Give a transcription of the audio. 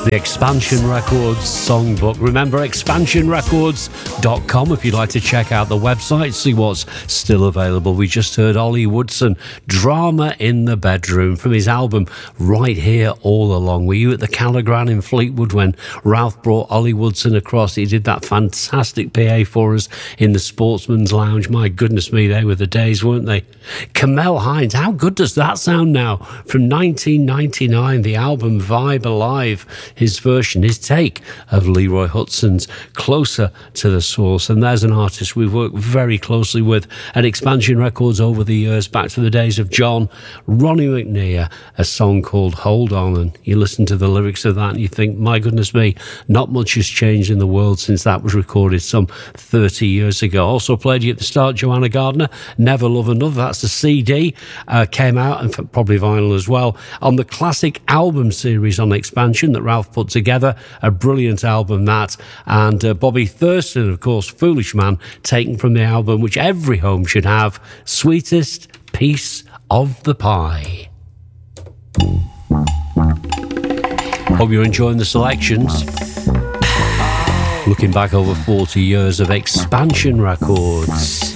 the Expansion Records songbook. Remember, expansionrecords.com if you'd like to check out the website, see what's still available. We just heard Ollie Woodson, Drama in the Bedroom, from his album Right Here All Along. Were you at the Callagran in Fleetwood when Ralph brought Ollie Woodson across? He did that fantastic PA for us in the Sportsman's Lounge. My goodness me, they were the days, weren't they? Kamel Hines, how good does that sound now? From 1999, the album Vibe Alive, his version, his take of Leroy Hudson's Closer to the Source. And there's an artist we've worked very closely with at Expansion Records over the years, back to the days of John, Ronnie McNear, a song called Hold On. And you listen to the lyrics of that and you think, my goodness me, not much has changed in the world since that was recorded some 30 years ago. Also played you at the start, Joanna Gardner, Never Love Another. That's the CD, came out, and probably vinyl as well, on the classic album series on Expansion that Ralph put together. A brilliant album, that. And Bobby Thurston, of course, Foolish Man, taken from the album which every home should have, Sweetest Piece of the Pie. Hope you're enjoying the selections. Looking back over 40 years of Expansion Records.